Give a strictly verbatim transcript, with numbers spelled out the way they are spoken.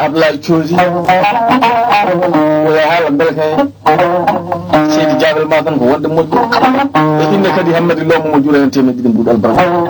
Abdoulaye Thiosi waya haala belke seydi Diabel ma tan ko wonde moƴƴo e inne kadi Hammadi Lo mo jura hen temedde ɗiɗi mbuɗal baraka